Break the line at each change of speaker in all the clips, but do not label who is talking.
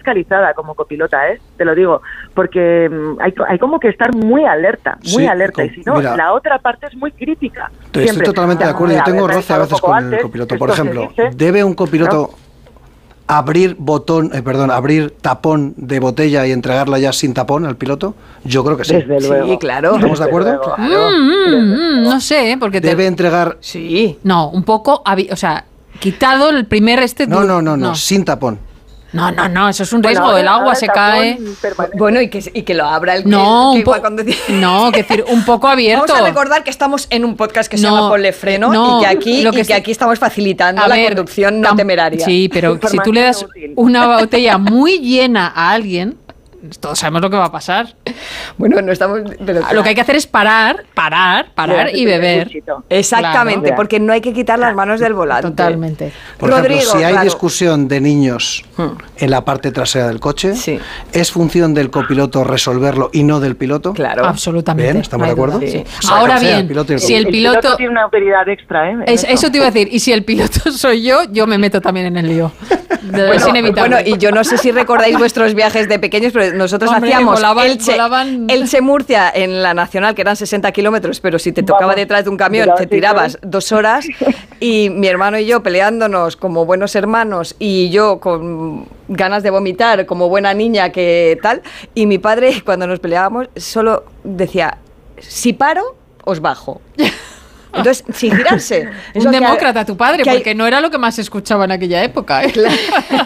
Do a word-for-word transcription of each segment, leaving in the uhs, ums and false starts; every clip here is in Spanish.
fiscalizada como copilota, ¿eh? Te lo digo, porque hay, hay como que estar muy alerta, muy sí, alerta, con, y si no, mira, la otra parte es muy crítica.
Estoy siempre. totalmente de acuerdo, yo tengo roce a veces con antes, el copiloto. Por ejemplo, dice, ¿debe un copiloto... ¿no? abrir botón, eh, perdón, abrir tapón de botella y entregarla ya sin tapón al piloto? Yo creo que sí.
Desde luego.
Sí, claro.
¿Estamos de acuerdo?
Claro. Mm, mm, no sé, porque
debe
te...
entregar.
Sí. No, un poco, o sea, quitado el primer este.
No, no, no, no, no, sin tapón.
No, no, no, eso es un riesgo, bueno, el agua se cae.
Bueno, y que, y que lo abra el
No,
que,
un po-
cuando...
no, que decir, un poco abierto.
Vamos a recordar que estamos en un podcast que se
no,
llama Ponle Freno
no,
y que aquí,
lo que,
y que aquí estamos facilitando la ver, conducción no temeraria.
Sí, pero si tú le das una botella muy llena a alguien, todos sabemos lo que va a pasar.
Bueno, no estamos... Pero
lo que hay que hacer es parar, parar, parar y beber.
Exactamente, claro. Porque no hay que quitar las manos del volante.
Totalmente.
Por Rodrigo, ejemplo, si hay claro. discusión de niños hmm. en la parte trasera del coche,
sí.
¿es función del copiloto resolverlo y no del piloto?
Claro.
Absolutamente.
Bien, ¿estamos de acuerdo?
Sí. O sea, Ahora bien, el el si el piloto...
El piloto tiene una autoridad extra, ¿eh?
Es, eso te iba a decir, y si el piloto soy yo, yo me meto también en el lío.
Bueno, es inevitable. Bueno, y yo no sé si recordáis vuestros viajes de pequeños, pero nosotros Hombre, hacíamos volaban, Elche, volaban... Elche Murcia en la Nacional, que eran sesenta kilómetros, pero si te tocaba Vamos, detrás de un camión te tirabas sí, dos horas, y mi hermano y yo peleándonos como buenos hermanos, y yo con ganas de vomitar como buena niña que tal, y mi padre cuando nos peleábamos solo decía, si paro, os bajo. Entonces, sin girarse.
Un demócrata, tu padre, porque hay... no era lo que más se escuchaba en aquella época, ¿eh?
Claro.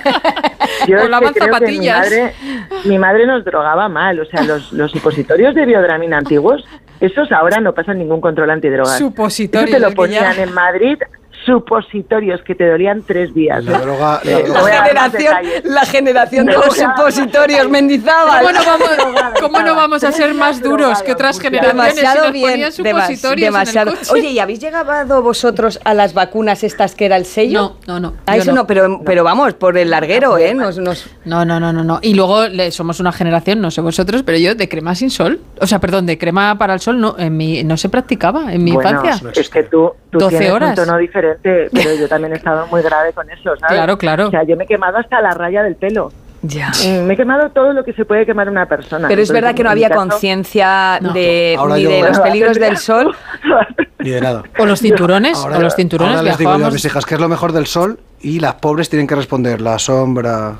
Yo
Volaban zapatillas.
Mi madre, mi madre nos drogaba mal, o sea, los, los supositorios de biodramina antiguos, esos ahora no pasan ningún control antidrogas.
Supositorios.
Eso te lo ponían ya... en Madrid, supositorios que te dolían tres días.
La, droga, la,
eh,
droga.
la, generación, la generación de los supositorios, Mendizábal.
¿Cómo no vamos, ¿cómo no vamos a ser más duros que otras generaciones
demasiado
si nos
bien,
ponían supositorios
demasiado.
en el coche?
Oye, ¿y habéis llegado vosotros a las vacunas estas que era el sello?
No, no, no.
A eso no, no pero, pero vamos, por el larguero, ¿eh? Nos, nos...
No, no, no, no, no. Y luego le, somos una generación, no sé vosotros, pero yo de crema sin sol, o sea, perdón, de crema para el sol no, en mi, no se practicaba en mi
bueno,
infancia.
Es que tú, tú
doce
tienes
horas.
un tono diferente, pero yo también he estado muy grave con eso, ¿sabes?
Claro, claro.
O sea, yo me he quemado hasta la raya del pelo.
Ya.
Me he quemado todo lo que se puede quemar una persona.
Pero es Entonces, verdad que no había caso... conciencia no. de,
Ahora
ni
yo,
de
bueno,
los peligros del sol.
Ni de nada.
O los cinturones,
ahora,
o los cinturones
ahora les digo
viajábamos...
yo a mis hijas que es lo mejor del sol y las pobres tienen que responder la sombra...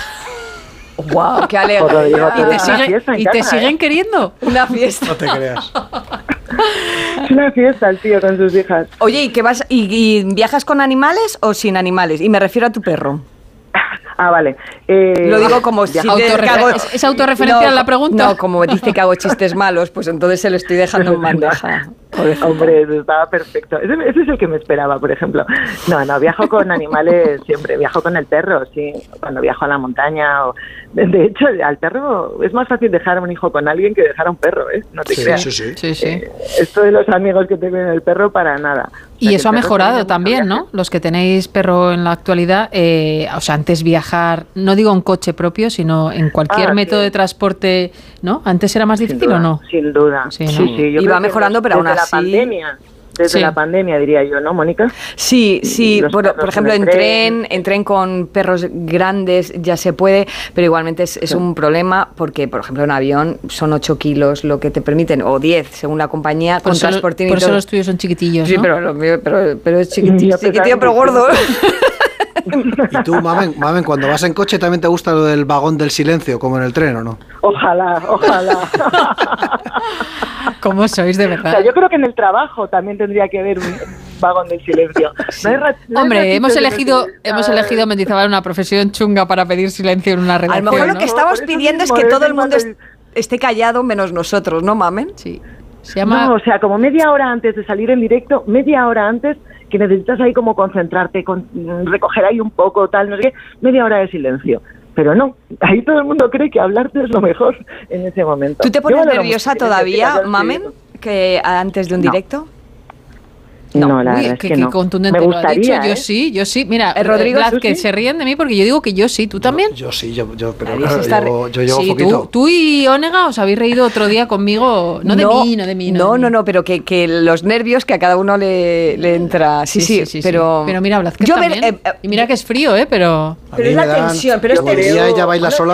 ¡Wow! ¡Qué alegría!
¿Y te, sigue, ¿y te siguen queriendo?
Una fiesta.
No te creas.
Es una fiesta el tío con sus hijas.
Oye, ¿y qué vas y, y viajas con animales o sin animales? Y me refiero a tu perro.
Ah, vale. Eh,
Lo digo como si
autorrefer- hago, ¿Es, ¿Es autorreferencial
no,
la pregunta?
No, como dice que hago chistes malos, pues entonces se lo estoy dejando en bandeja.
Hombre, estaba perfecto. Ese, ese es el que me esperaba, por ejemplo. No, no, viajo con animales siempre. Viajo con el perro, sí. Cuando viajo a la montaña. O... De, de hecho, al perro es más fácil dejar a un hijo con alguien que dejar a un perro, ¿eh? No te
sí,
creas.
Sí, sí,
sí. sí.
Eh, esto de los amigos que tengo en el perro, para nada. O sea,
y eso ha mejorado también,
viaje.
¿no? Los que tenéis perro en la actualidad, eh, o sea, antes viajar, no digo en coche propio, sino en cualquier
ah,
método
sí.
de transporte, ¿no? ¿Antes era más difícil
duda,
o no?
Sin duda.
Sí, ¿no?
sí, sí. Yo
y va mejorando, pero aún así...
la pandemia. Desde
sí.
la pandemia, diría yo, ¿no, Mónica?
Sí, sí. Por, por ejemplo, en tren,
tren,
en tren con perros grandes ya se puede, pero igualmente es, es sí. un problema porque, por ejemplo, en avión son ocho kilos lo que te permiten, o diez, según la compañía,
por
con
eso,
transporte.
Por eso los tuyos son chiquitillos,
Sí,
¿no?
pero, lo mío, pero, pero es chiquitillo, chiquitillo pero gordo.
¿Y tú, Mamen, Mamen, cuando vas en coche también te gusta lo del vagón del silencio, como en el tren, o no?
Ojalá, ojalá.
¿Cómo sois, de verdad?
O sea, yo creo que en el trabajo también tendría que haber un vagón del silencio.
Sí.
No hay ra- no
Hombre,
hay
hemos
de
elegido,
decir,
hemos elegido Mendizábal una profesión chunga para pedir silencio en una redacción.
A lo mejor
¿no?
lo que estamos
no,
pidiendo
mismo,
es que todo el
mismo
mundo
te...
esté callado menos nosotros, ¿no, Mamen?
Sí. Se llama...
No, o sea, como media hora antes de salir en directo, media hora antes, que necesitas ahí como concentrarte, con, recoger ahí un poco, tal, no sé qué, media hora de silencio. Pero no, ahí todo el mundo cree que hablarte es lo mejor en ese momento.
¿Tú te pones
Yo
nerviosa todavía, Mamen, que antes de un
no.
directo?
No, no, la
Uy,
verdad es
que,
que
que
no.
contundente
Me
lo ha dicho.
gustaría,
Yo
¿eh?
sí, yo sí. Mira,
Eh, Rodrigo,
Vlad,
¿tú
que
sí?
se ríen de mí porque yo digo que yo sí. ¿Tú también?
Yo, yo sí, yo, yo pero
Nadie
claro,
se está
yo, yo llevo
sí,
poquito.
Tú, tú y Onega os habéis reído otro día conmigo. No de mí, no de mí. No,
No,
de mí.
no, no, pero que, que los nervios que a cada uno le, le entra. Sí, sí, sí, pero...
Pero mira, Vlad, que
Yo
también.
ver- eh,
y mira que es frío, ¿eh? Pero...
Pero es la
dan,
tensión, pero es
luego el
tensión.
día ella baila sola.